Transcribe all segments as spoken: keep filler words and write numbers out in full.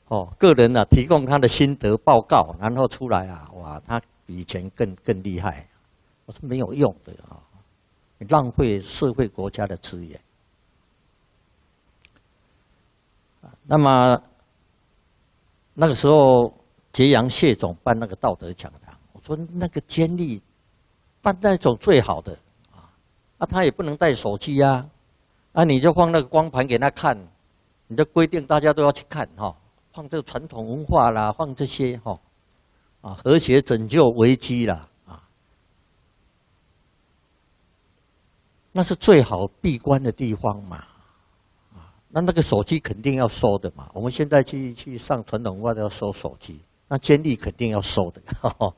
哦，个人啊提供他的心得报告，然后出来啊，哇，他比以前更更厉害。我说没有用的啊，浪费社会国家的资源。那么那个时候揭阳谢总办那个道德讲堂，我说那个监狱办那种最好的啊，啊他也不能带手机啊，啊你就放那个光盘给他看，你就规定大家都要去看哈、哦，放这个传统文化啦，放这些哈、哦，啊和谐拯救危机啦啊，那是最好闭关的地方嘛。那那个手机肯定要收的嘛，我们现在去去上传统文化都要收手机，那监狱肯定要收的，呵呵，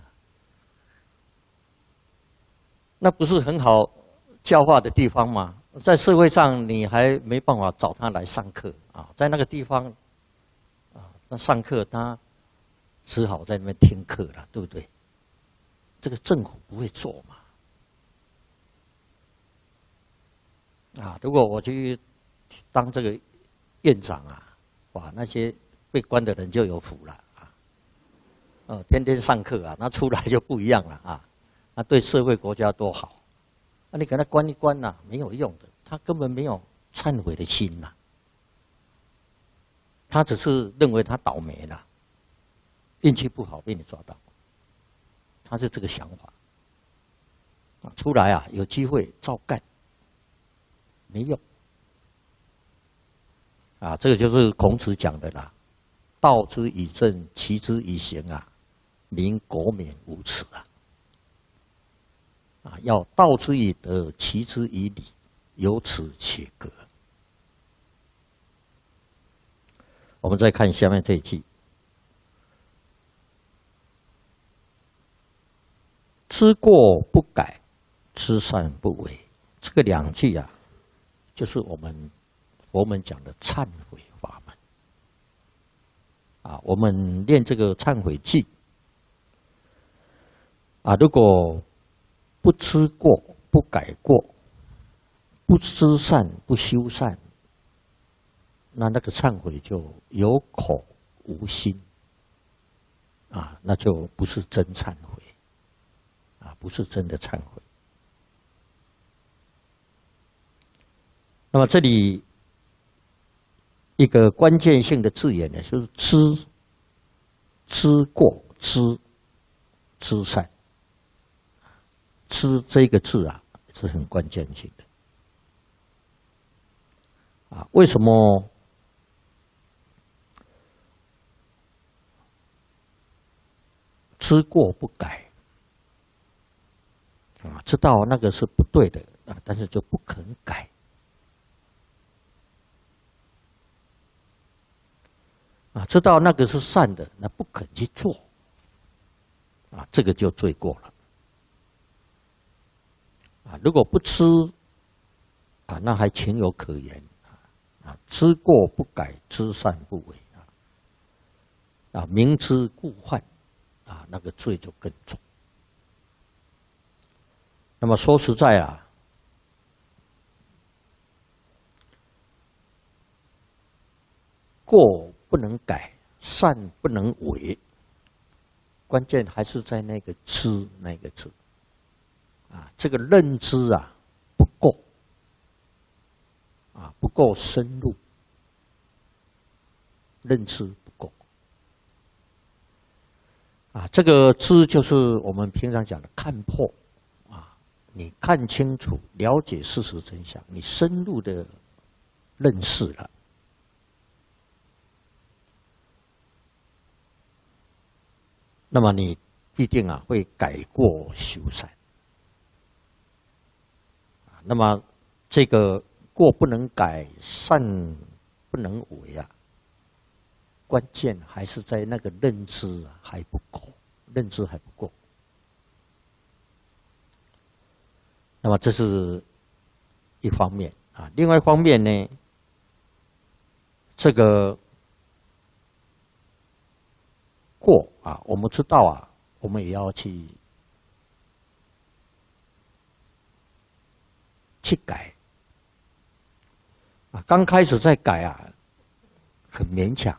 那不是很好教化的地方吗？在社会上你还没办法找他来上课啊，在那个地方啊，那上课他只好在那边听课了，对不对？这个政府不会做嘛。啊，如果我去当这个院长啊，哇，那些被关的人就有福了啊！呃，天天上课啊，那出来就不一样了啊！那对社会国家多好！那你给他关一关呐、啊，没有用的，他根本没有忏悔的心呐、啊，他只是认为他倒霉了，运气不好被你抓到，他是这个想法。啊，出来啊，有机会照干，没用。啊，这个就是孔子讲的啦，“道之以政，齐之以刑啊，民国免无耻啊。”啊，要道之以德，齐之以礼，有耻且格。我们再看下面这一句：“知过不改，知善不为。”这个两句啊，就是我们佛门讲的忏悔法门。啊，我们练这个忏悔记啊，如果不知过、不改过、不知善、不修善，那那个忏悔就有口无心啊，那就不是真忏悔啊，不是真的忏悔。那么这里一个关键性的字眼呢，就是知，知过，知，知善。知这个字啊，是很关键性的。啊，为什么知过不改？啊，知道那个是不对的啊，但是就不肯改。啊，知道那个是善的，那不肯去做，啊，这个就罪过了。啊，如果不知，啊，那还情有可原啊。啊，知过不改，知善不为啊。啊，明知故犯，啊，那个罪就更重。那么说实在啊，过不能改，善不能为，关键还是在那个知那个字。啊，这个认知啊不够，啊不够深入，认知不够。啊，这个知就是我们平常讲的看破，啊，你看清楚，了解事实真相，你深入的认识了，那么你必定啊会改过修善。那么，这个过不能改，善不能为啊，关键还是在那个认知还不够，认知还不够。那么这是一方面啊，另外一方面呢，这个过啊，我们知道啊，我们也要去。去改啊，刚开始在改啊，很勉强